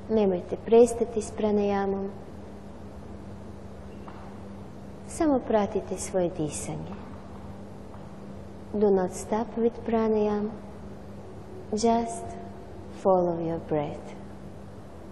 Nemojte prestati s pranajamom. Samo pratite svoje disanje. Do not stop with pranayama. Just follow your breath.